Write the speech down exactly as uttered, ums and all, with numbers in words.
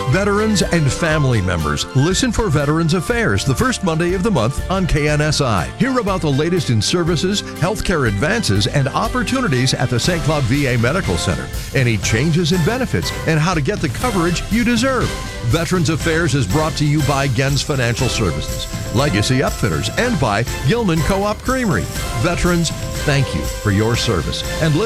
Veterans and family members, listen for Veterans Affairs the first Monday of the month on K N S I. Hear about the latest in services, healthcare advances, and opportunities at the Saint Cloud V A Medical Center. Any changes in benefits and how to get the coverage you deserve. Veterans Affairs is brought to you by Gens Financial Services, Legacy Upfitters, and by Gilman Co-op Creamery. Veterans, thank you for your service. And